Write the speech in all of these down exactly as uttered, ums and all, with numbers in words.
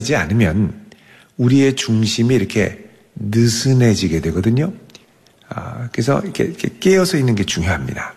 하지 않으면 우리의 중심이 이렇게 느슨해지게 되거든요. 아, 그래서 이렇게, 이렇게 깨어서 있는 게 중요합니다.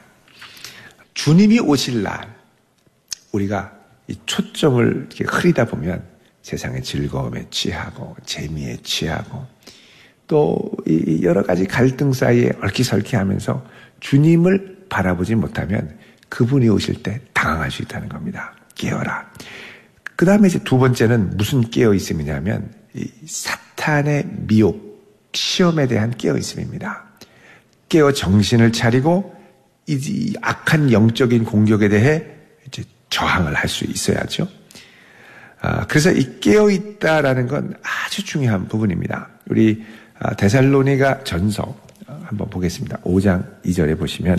주님이 오실 날 우리가 이 초점을 이렇게 흐리다 보면 세상의 즐거움에 취하고 재미에 취하고 또 이 여러 가지 갈등 사이에 얽히설키하면서 주님을 바라보지 못하면 그분이 오실 때 당황할 수 있다는 겁니다. 깨어라. 그 다음에 이제 두 번째는 무슨 깨어 있음이냐면 이 사탄의 미혹, 시험에 대한 깨어 있음입니다. 깨어 정신을 차리고 이 악한 영적인 공격에 대해 이제 저항을 할 수 있어야죠. 아, 그래서 이 깨어 있다라는 건 아주 중요한 부분입니다. 우리 데살로니가 전서 한번 보겠습니다. 오 장 이 절에 보시면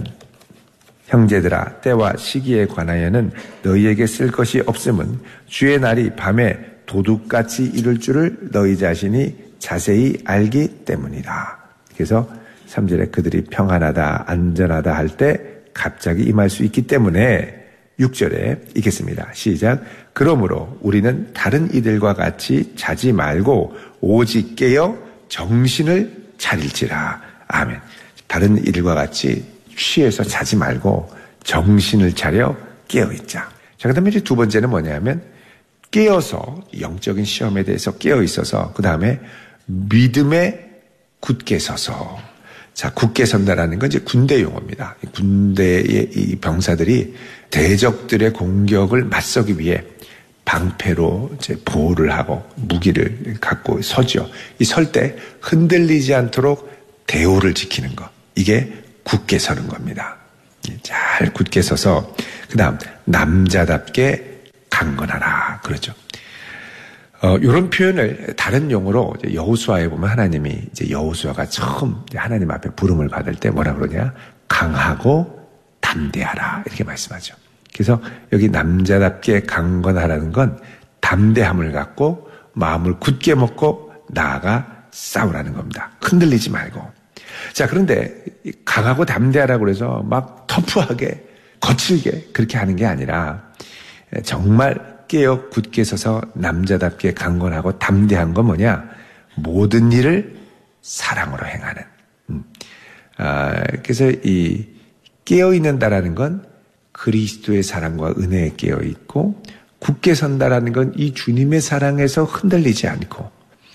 형제들아 때와 시기에 관하여는 너희에게 쓸 것이 없음은 주의 날이 밤에 도둑같이 이룰 줄을 너희 자신이 자세히 알기 때문이다. 그래서 삼 절에 그들이 평안하다 안전하다 할 때 갑자기 임할 수 있기 때문에 육 절에 읽겠습니다. 시작. 그러므로 우리는 다른 이들과 같이 자지 말고 오직 깨어 정신을 차릴지라. 아멘. 다른 이들과 같이 취해서 자지 말고 정신을 차려 깨어있자. 자, 그 다음에 이제 두 번째는 뭐냐면 깨어서 영적인 시험에 대해서 깨어 있어서 그 다음에 믿음에 굳게 서서. 자, 굳게 선다라는 건 이제 군대 용어입니다. 군대의 이 병사들이 대적들의 공격을 맞서기 위해 방패로 이제 보호를 하고 무기를 갖고 서죠. 이 설 때 흔들리지 않도록 대오를 지키는 것. 이게 굳게 서는 겁니다. 잘 굳게 서서 그 다음 남자답게 강건하라 그러죠. 어, 이런 표현을 다른 용어로 여호수아에 보면 하나님이 이제 여호수아가 처음 하나님 앞에 부름을 받을 때 뭐라 그러냐? 강하고 담대하라 이렇게 말씀하죠. 그래서 여기 남자답게 강건하라는 건 담대함을 갖고 마음을 굳게 먹고 나아가 싸우라는 겁니다. 흔들리지 말고. 자, 그런데 강하고 담대하라고 그래서 막 터프하게 거칠게 그렇게 하는 게 아니라 정말 깨어 굳게 서서 남자답게 강건하고 담대한 건 뭐냐? 모든 일을 사랑으로 행하는. 음. 아, 그래서 이 깨어 있는다라는 건 그리스도의 사랑과 은혜에 깨어 있고 굳게 선다라는 건 이 주님의 사랑에서 흔들리지 않고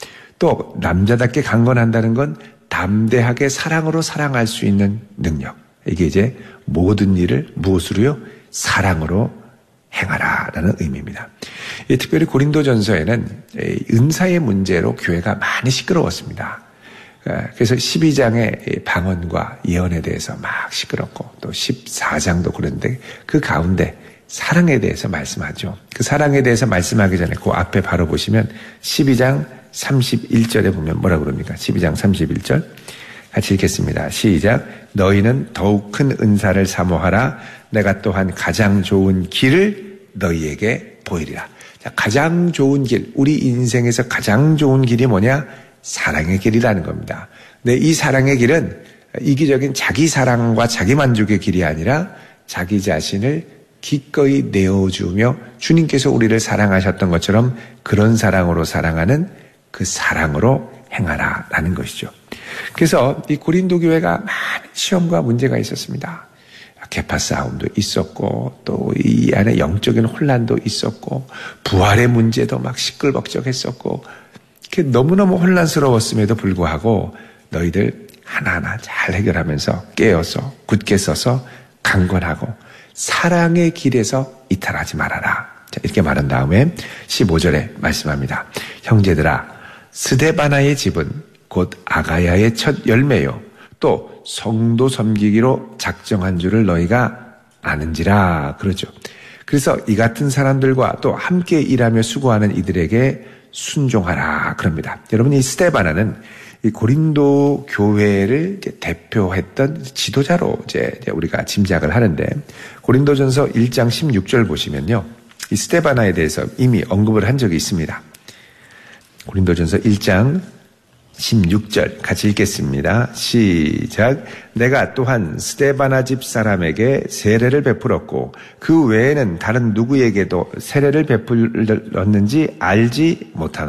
또 남자답게 강건한다는 건 담대하게 사랑으로 사랑할 수 있는 능력. 이게 이제 모든 일을 무엇으로요? 사랑으로 행하라라는 의미입니다. 특별히 고린도전서에는 은사의 문제로 교회가 많이 시끄러웠습니다. 그래서 십이 장의 방언과 예언에 대해서 막 시끄럽고 또 십사 장도 그런데 그 가운데 사랑에 대해서 말씀하죠. 그 사랑에 대해서 말씀하기 전에 그 앞에 바로 보시면 십이 장 삼십일 절에 보면 뭐라 그럽니까? 십이 장 삼십일 절 같이 읽겠습니다. 시작. 너희는 더욱 큰 은사를 사모하라. 내가 또한 가장 좋은 길을 너희에게 보이리라. 자, 가장 좋은 길, 우리 인생에서 가장 좋은 길이 뭐냐? 사랑의 길이라는 겁니다. 근데 이 사랑의 길은 이기적인 자기 사랑과 자기 만족의 길이 아니라 자기 자신을 기꺼이 내어주며 주님께서 우리를 사랑하셨던 것처럼 그런 사랑으로 사랑하는 그 사랑으로 행하라라는 것이죠. 그래서 이 고린도 교회가 많은 시험과 문제가 있었습니다. 계파 싸움도 있었고 또 이 안에 영적인 혼란도 있었고 부활의 문제도 막 시끌벅적했었고 너무너무 혼란스러웠음에도 불구하고 너희들 하나하나 잘 해결하면서 깨어서 굳게 서서 강건하고 사랑의 길에서 이탈하지 말아라. 자, 이렇게 말한 다음에 십오 절에 말씀합니다. 형제들아 스데바나의 집은 곧 아가야의 첫 열매요 또 성도 섬기기로 작정한 줄을 너희가 아는지라 그러죠. 그래서 이 같은 사람들과 또 함께 일하며 수고하는 이들에게 순종하라 그럽니다. 여러분 이 스데바나는 이 고린도 교회를 대표했던 지도자로 이제 우리가 짐작을 하는데 고린도전서 일 장 십육 절 보시면요. 이 스데바나에 대해서 이미 언급을 한 적이 있습니다. 고린도전서 일 장 십육 절 같이 읽겠습니다. 시작. 내가 또한 스데바나 집 사람에게 세례를 베풀었고 그 외에는 다른 누구에게도 세례를 베풀었는지 알지 못하노라.